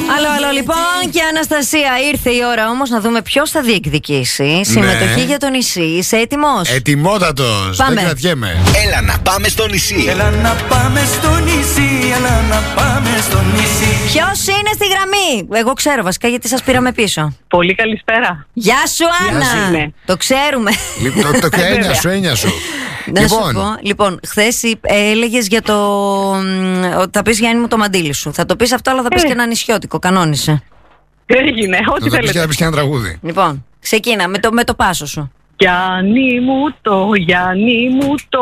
Άλλο λοιπόν και Αναστασία, ήρθε η ώρα όμως να δούμε ποιος θα διεκδικήσει συμμετοχή για το νησί. Είσαι έτοιμος? Ετοιμότατος. Πάμε. Δεν κρατιέμαι. Έλα να πάμε στο νησί. Έλα να πάμε στο νησί, έλα να πάμε στο νησί. Ποιος είναι στη γραμμή? Εγώ ξέρω βασικά γιατί σας πήραμε πίσω. Πολύ καλησπέρα. Γεια σου Άννα. Ναι. Το ξέρουμε. Λοιπόν, το έννοια σου. Να σου πω, λοιπόν, χθες έλεγες για το. Ότι θα πεις Γιάννη μου το μαντίλι σου. Θα το πεις αυτό, αλλά θα πεις και ένα νησιώτικο. Κανόνισε. Έγινε, ό,τι Θα πεις και θέλετε. να πεις και ένα τραγούδι. Λοιπόν, ξεκίνα με το πάσο σου. Γιάννη μου το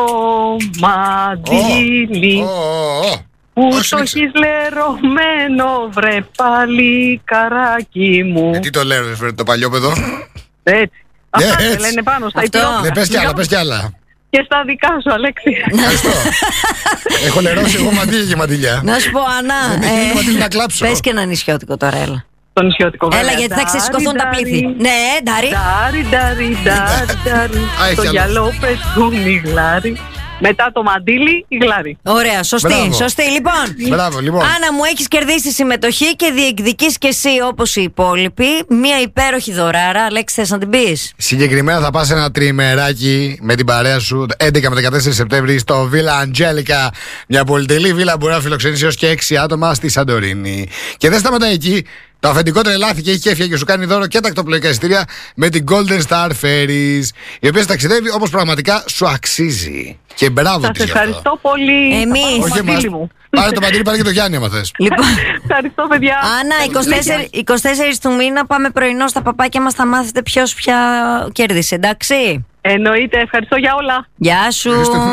μαντίλι που Πώς το είναι έχεις λερωμένο, βρε πάλι καράκι μου. Τι το λέω, το παλιό παιδό. Έτσι. Αυτά έτσι. δεν λένε πάνω στα Αυτό. υπηρώτητα. Ναι, πες κι άλλα. Και στα δικά σου, Αλέξη. Ευχαριστώ. Έχω νερώσει εγώ μαντίλια και μαντιλιά. Να σου πω, Άννα. Δεν έχει μαντίλι να κλάψω. Πες και ένα νησιώτικο τώρα, έλα. Το νησιώτικο βέβαια. Έλα, γιατί θα ξεσηκωθούν τα πλήθη. Ναι, Ντάρι. Ντάρι. έχει Το άλλο. γυαλό πετούν γλάρι. Μετά το μαντίλι, η γλάρι. Ωραία, σωστή. Μπράβο. Λοιπόν, Μπράβο, λοιπόν. Άννα μου, έχεις κερδίσει συμμετοχή και διεκδικείς και εσύ όπως οι υπόλοιποι μία υπέροχη δωράρα. Αλέξη, θες να την πεις? Συγκεκριμένα θα πας ένα τριημεράκι με την παρέα σου 11 με 14 Σεπτέμβρη στο Villa Angelica. Μια πολυτελή βίλα που μπορεί να φιλοξενήσει έως και 6 άτομα στη Σαντορίνη. Και δεν σταματάει εκεί. Το αφεντικό τρελάθηκε, έχει κέφια και σου κάνει δώρο και τακτοπλοϊκά εισιτήρια με την Golden Star Ferries, η οποία ταξιδεύει όπως πραγματικά σου αξίζει. Και μπράβο Σας της γι' αυτό. ευχαριστώ πολύ. Εμείς. Θα πάρω το Όχι εμάς. μαντίλι μου. Πάρε το μαντίλι, πάρε και το Γιάννη άμα θες. Λοιπόν, Ευχαριστώ, παιδιά. Άννα, 24 του μήνα πάμε πρωινό στα παπάκια μας. Θα μάθετε ποιος πια κέρδισε, εντάξει? Εννοείται, ευχαριστώ για όλα. Γεια σου.